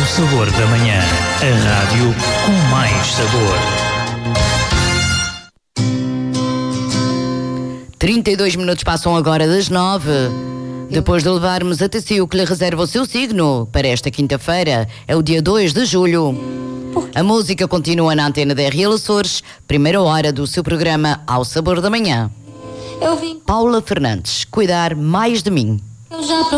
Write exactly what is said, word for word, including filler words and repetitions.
O sabor da manhã. A rádio com mais sabor. trinta e dois minutos passam agora das nove. Depois de levarmos até si o que lhe reserva o seu signo para esta quinta-feira, é o dia dois de julho. A música continua na antena da R L Açores, primeira hora do seu programa Ao Sabor da Manhã. Eu vim. Paula Fernandes, cuidar mais de mim. Eu já